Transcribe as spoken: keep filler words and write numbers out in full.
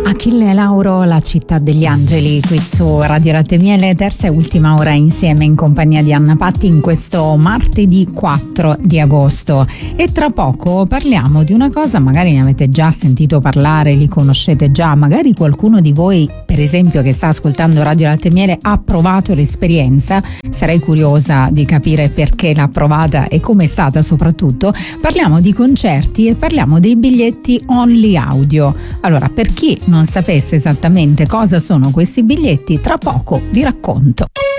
Achille Lauro, La città degli angeli, qui su Radio Latte Miele, terza e ultima ora insieme in compagnia di Anna Patti in questo martedì quattro di agosto. E tra poco parliamo di una cosa, magari ne avete già sentito parlare, li conoscete già, magari qualcuno di voi, per esempio, che sta ascoltando Radio Latte Miele ha provato l'esperienza. Sarei curiosa di capire perché l'ha provata e come è stata soprattutto. Parliamo di concerti e parliamo dei biglietti only audio. Allora, per chi non sapesse esattamente cosa sono questi biglietti, tra poco vi racconto.